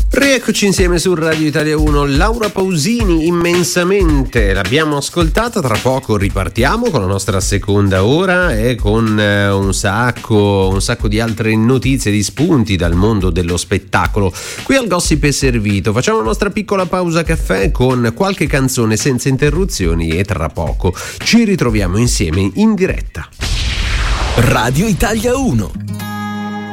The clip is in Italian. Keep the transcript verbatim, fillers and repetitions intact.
Rieccoci insieme su Radio Italia uno. Laura Pausini, Immensamente, l'abbiamo ascoltata. Tra poco ripartiamo con la nostra seconda ora e con eh, un sacco un sacco di altre notizie, di spunti dal mondo dello spettacolo. Qui al Gossip è servito. Facciamo la nostra piccola pausa caffè con qualche canzone senza interruzioni e tra poco ci ritroviamo insieme in diretta. Radio Italia uno.